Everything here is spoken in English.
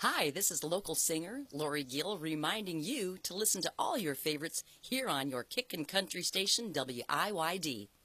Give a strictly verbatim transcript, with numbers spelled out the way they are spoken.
Hi, this is local singer Lori Gill reminding you to listen to all your favorites here on your Kick and Country station W I Y D.